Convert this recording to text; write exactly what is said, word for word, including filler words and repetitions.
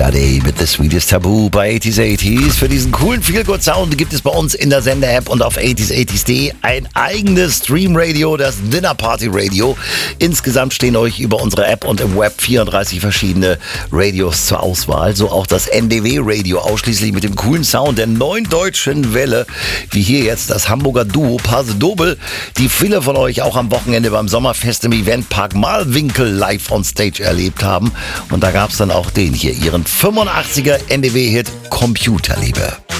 Sade mit The Sweetest Taboo bei achtziger achtziger. Für diesen coolen Feel-Good-Sound gibt es bei uns in der Sender-App und auf achtziger achtziger punkt de ein eigenes Stream-Radio, das Dinner Party Radio. Insgesamt stehen euch über unsere App und im Web vierunddreißig verschiedene Radios zur Auswahl. So auch das N D W-Radio, ausschließlich mit dem coolen Sound der neuen deutschen Welle. Wie hier jetzt das Hamburger Duo Pase Dobel, die viele von euch auch am Wochenende beim Sommerfest im Eventpark Malwinkel live on Stage erlebt haben. Und da gab es dann auch den hier, ihren fünfundachtziger N D W-Hit Computerliebe.